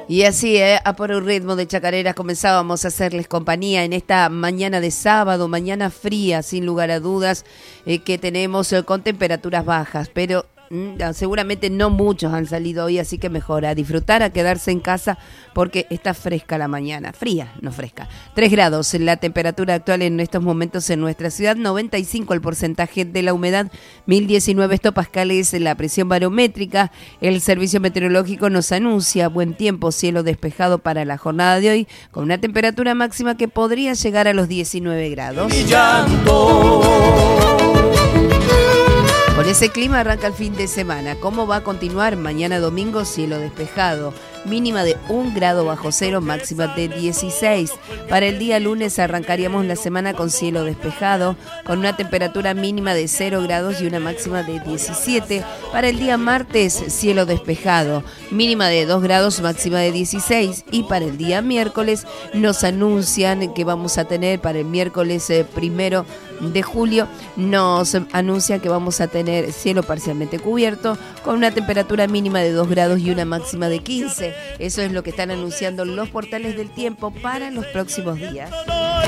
Y así, a por un ritmo de chacareras comenzábamos a hacerles compañía en esta mañana de sábado, mañana fría, sin lugar a dudas, que tenemos con temperaturas bajas, pero seguramente no muchos han salido hoy, así que mejor a disfrutar, a quedarse en casa, porque está fresca la mañana, fría, no fresca. 3 grados la temperatura actual en estos momentos en nuestra ciudad, 95 el porcentaje de la humedad, 1019 hectopascales la presión barométrica. El servicio meteorológico nos anuncia buen tiempo, cielo despejado para la jornada de hoy, con una temperatura máxima que podría llegar a los 19 grados. Con ese clima arranca el fin de semana. ¿Cómo va a continuar? Mañana domingo, cielo despejado. Mínima de 1 grado bajo cero, máxima de 16. Para el día lunes arrancaríamos la semana con cielo despejado, con una temperatura mínima de 0 grados y una máxima de 17. Para el día martes, cielo despejado, mínima de 2 grados, máxima de 16. Y para el día miércoles nos anuncian que vamos a tener, para el miércoles 1 de julio, nos anuncian que vamos a tener cielo parcialmente cubierto, con una temperatura mínima de 2 grados y una máxima de 15. Eso es lo que están anunciando los portales del tiempo para los próximos días.